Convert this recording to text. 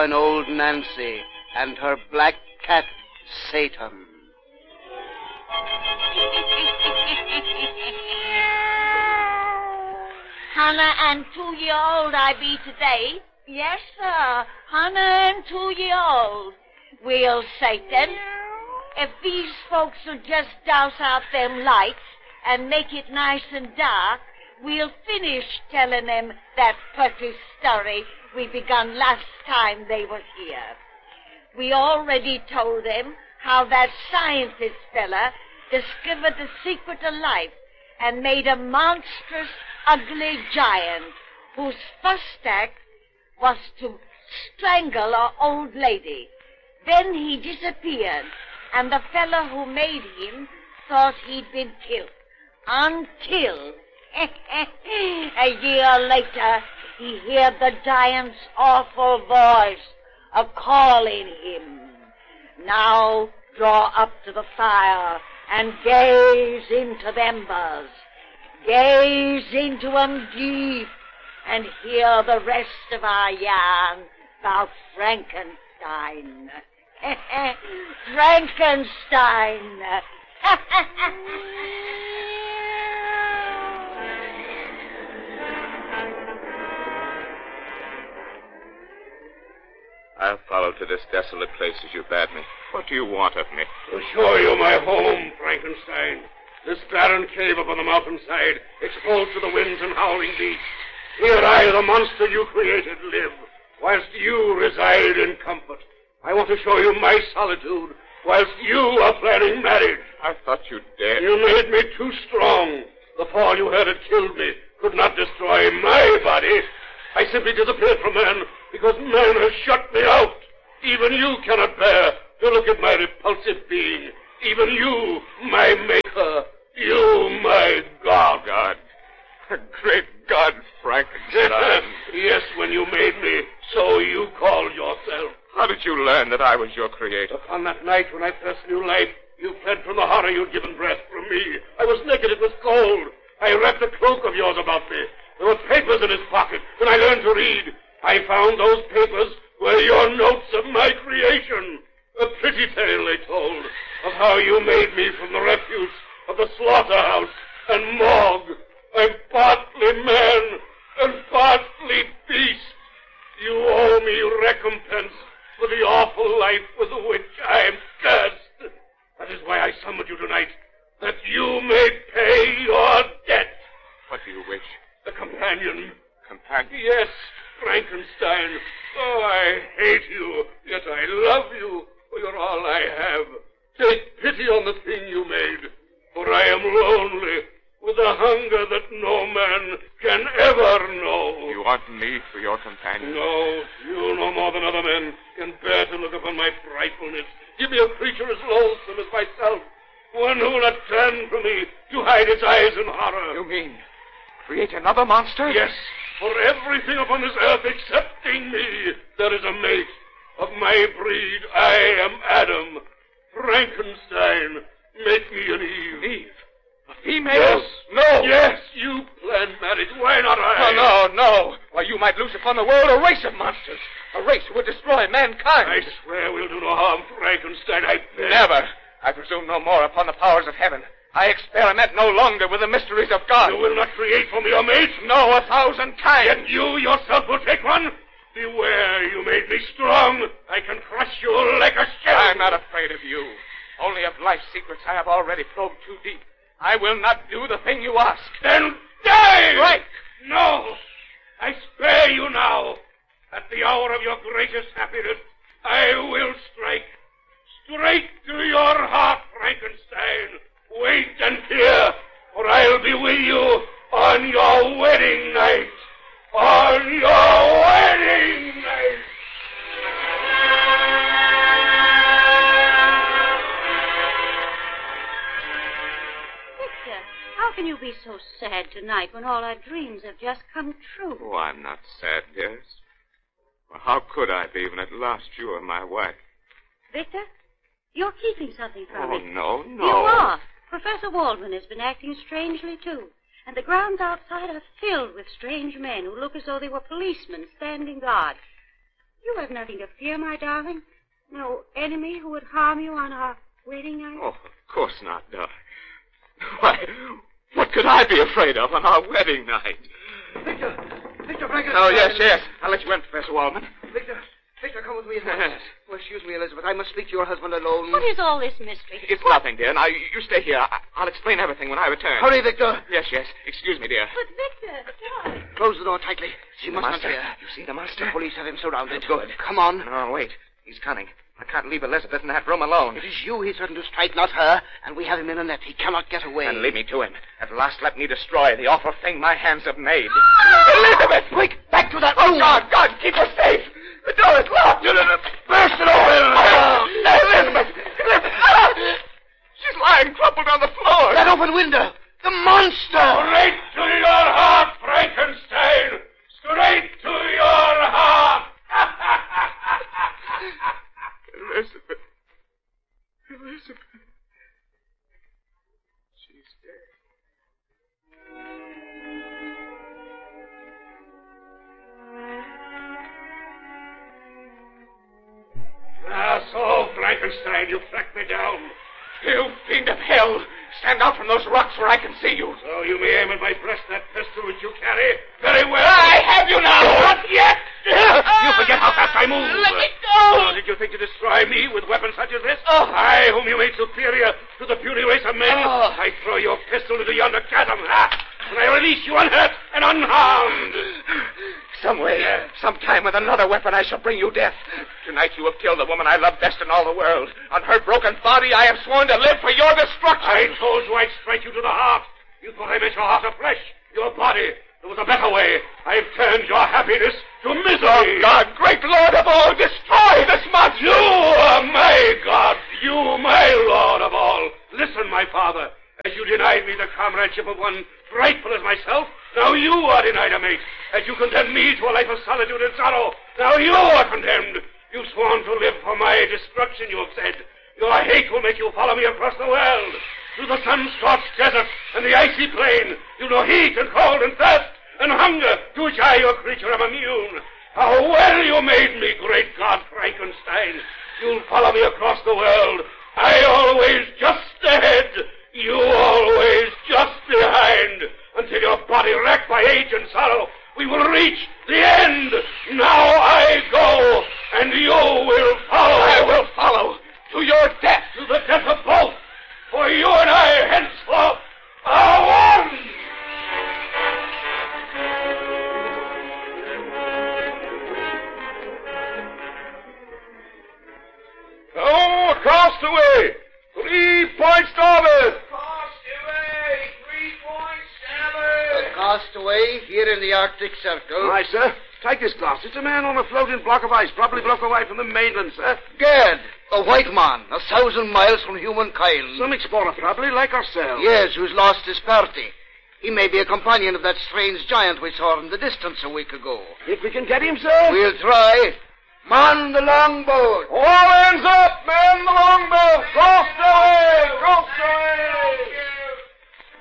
join old Nancy and her black cat, Satan. Hannah and 2-year-old I be today. Yes, sir. Hannah and 2-year-old. Well, Satan, if these folks would just douse out them lights and make it nice and dark, we'll finish telling them that pretty story we begun last time they was here. We already told them how that scientist fella discovered the secret of life and made a monstrous, ugly giant whose first act was to strangle our old lady. Then he disappeared, and the fellow who made him thought he'd been killed. Until a year later, he heard the giant's awful voice a-calling him. Now draw up to the fire and gaze into the embers. Gaze into 'em deep and hear the rest of our yarn about Frankenstein. Frankenstein! I'll follow to this desolate place as you bade me. What do you want of me? To show you my home, Frankenstein. This barren cave up on the mountainside, exposed to the winds and howling beasts. Here I, the monster you created, live, whilst you reside in comfort. I want to show you my solitude, whilst you are planning marriage. I thought you dead. You made me too strong. The fall you had had killed me, could not destroy my body. I simply disappeared from man because man has shut me out. Even you cannot bear to look at my repulsive being. Even you, my maker. You, my God. God. A great God, Frankenstein. Yes, when you made me, so you called yourself. How did you learn that I was your creator? Upon that night when I first knew life, you fled from the horror you'd given breath from me. I was naked, it was cold. I wrapped a cloak of yours about me. There were papers in his pocket. When I learned to read, I found those papers were your notes of my creation. A pretty tale they told of how you made me from the refuse of the slaughterhouse and morgue. I'm partly man and partly beast. You owe me recompense for the awful life with which I am cursed. That is why I summoned you tonight, that you may pay your debt. What do you wish? A companion. Companion? Yes, Frankenstein. Oh, I hate you, yet I love you, for you're all I have. Take pity on the thing you made, for I am lonely, with a hunger that no man can ever know. You want me for your companion? No, you no more than other men can bear to look upon my frightfulness. Give me a creature as loathsome as myself, one who will not turn from me to hide its eyes in horror. You mean create another monster? Yes, for everything upon this earth excepting me, there is a mate. Of my breed, I am Adam. Frankenstein, make me an Eve. Eve? A female? Yes. No. Yes, you planned marriage. Why not I? Oh, no. Why, you might loose upon the world a race of monsters. A race who would destroy mankind. I swear we'll do no harm, Frankenstein. I beg. Never. I presume no more upon the powers of heaven. I experiment no longer with the mysteries of God. You will not create for me a mate? No, 1,000 times. Yet you yourself will take one? Beware, you made me strong. I can crush you like a shell. I'm not afraid of you. Only of life's secrets I have already probed too deep. I will not do the thing you ask. Then die! Strike! No! I spare you now. At the hour of your greatest happiness, I will strike. Straight to your heart, Frankenstein. Wait and hear, for I'll be with you on your wedding night. On your wedding night. Victor, how can you be so sad tonight when all our dreams have just come true? Oh, I'm not sad, dearest. Well, how could I be when at last you are my wife? Victor, you're keeping something from me. Oh, no. You are. Professor Waldman has been acting strangely, too. And the grounds outside are filled with strange men who look as though they were policemen standing guard. You have nothing to fear, my darling. No enemy who would harm you on our wedding night? Oh, of course not, darling. Why, what could I be afraid of on our wedding night? Victor Frankenstein. Oh, yes. I'll let you in, Professor Waldman. Victor, come with me at once. Oh, excuse me, Elizabeth. I must speak to your husband alone. What is all this mystery? It's nothing, dear. Now, you stay here. I'll explain everything when I return. Hurry, Victor. Yes. Excuse me, dear. But Victor, darling. Close the door tightly. She See the must not master? hear. You see the master? The police have him surrounded. Good. Come on. No, wait. He's cunning. I can't leave Elizabeth in that room alone. It is you he threatened to strike, not her, and we have him in a net. He cannot get away. And leave me to him. At last, let me destroy the awful thing my hands have made. Elizabeth! Quick, back to that Oh, room. God, keep her safe! The door is locked! Burst it open! Elizabeth! She's lying crumpled on the floor! That open window! The monster! Straight to your heart, Frankenstein! Straight to your heart! Elizabeth. She's So, Frankenstein, you tracked me down. You fiend of hell! Stand out from those rocks where I can see you. So you may aim at my breast that pistol which you carry. Very well. I have you now! Not yet! You forget how fast I move. Let me go! Did you think to destroy me with weapons such as this? I, whom you made superior to the puny race of men, I throw your pistol into yonder chasm, and I release you unhurt and unharmed. Some way, sometime with another weapon, I shall bring you death. Tonight you have killed the woman I love best in all the world. On her broken body, I have sworn to live for your destruction. I told you I'd strike you to the heart. You thought I meant your heart of flesh, your body. There was a better way. I've turned your happiness to misery. Oh, God, great Lord of all, destroy this monster! You are my God. You, my Lord of all. Listen, my father. As you denied me the comradeship of one frightful as myself, now you are denied a mate. As you condemned me to a life of solitude and sorrow, now you are condemned. You've sworn to live for my destruction, you have said. Your hate will make you follow me across the world. Through the sun-scorched desert and the icy plain, you know heat and cold and thirst and hunger, to which I, your creature, am immune. How well you made me, great God Frankenstein. You'll follow me across the world. I always just ahead, you always just behind, until your body racked by age and sorrow, we will reach the end. Now I go, and you will follow. I will follow to your death. To the death of both. For you and I henceforth are one. Oh, across the way. 3 points starboard. Castaway here in the Arctic Circle. Aye, sir. Take this glass. It's a man on a floating block of ice, probably broke away from the mainland, sir. Gad, a white man, 1,000 miles from humankind. Some explorer, probably, like ourselves. Yes, who's lost his party. He may be a companion of that strange giant we saw in the distance a week ago. If we can get him, sir. We'll try. Man the longboat. All hands up, man the longboat. Cross the way.